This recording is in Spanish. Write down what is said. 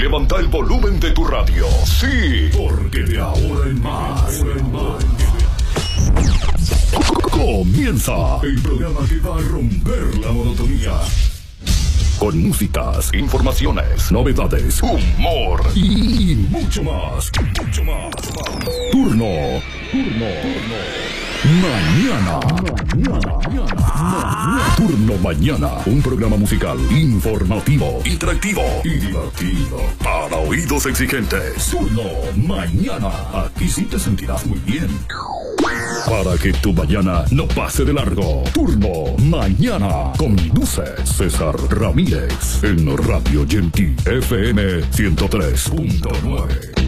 levanta el volumen de tu radio. Sí, porque de ahora en más. Comienza el programa que va a romper la monotonía. Con músicas, informaciones, novedades, humor y mucho más. Turno. Mañana. Turno Mañana. Un programa musical, informativo, interactivo y divertido. Para oídos exigentes. Turno Mañana. Aquí sí te sentirás muy bien. Para que tu mañana no pase de largo. Turno Mañana. Conduce César Ramírez en Radio Gentil FM 103.9.